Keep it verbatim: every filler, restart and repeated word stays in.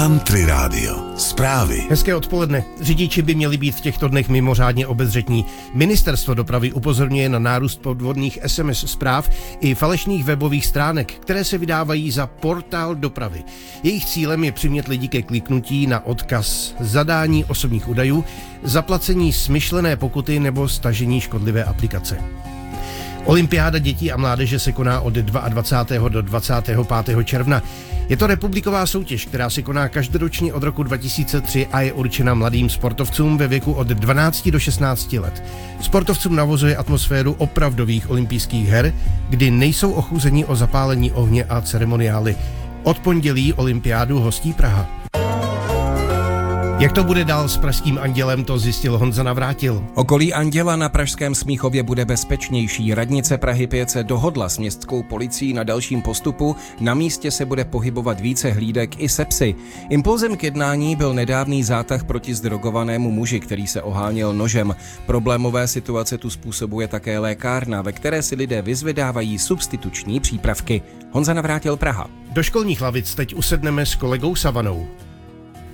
Country Radio. Zprávy. Hezké odpoledne. Řidiči by měli být v těchto dnech mimořádně obezřetní. Ministerstvo dopravy upozorňuje na nárůst podvodných es em es zpráv i falešných webových stránek, které se vydávají za portál dopravy. Jejich cílem je přimět lidi ke kliknutí na odkaz, zadání osobních údajů, zaplacení smyšlené pokuty nebo stažení škodlivé aplikace. Olympiáda dětí a mládeže se koná od dvacátého druhého do dvacátého pátého června. Je to republiková soutěž, která se koná každoročně od roku dva tisíce tři a je určena mladým sportovcům ve věku od dvanácti do šestnácti let. Sportovcům navozuje atmosféru opravdových olympijských her, kdy nejsou ochuzeni o zapálení ohně a ceremoniály. Od pondělí olympiádu hostí Praha. Jak to bude dál s pražským Andělem, to zjistil Honza Navrátil. Okolí Anděla na pražském Smíchově bude bezpečnější. Radnice Prahy pět se dohodla s městskou policií na dalším postupu. Na místě se bude pohybovat více hlídek i se psy. Impulzem k jednání byl nedávný zátah proti zdrogovanému muži, který se oháněl nožem. Problémové situace tu způsobuje také lékárna, ve které si lidé vyzvedávají substituční přípravky. Honza Navrátil, Praha. Do školních lavic teď usedneme s kolegou Savanou.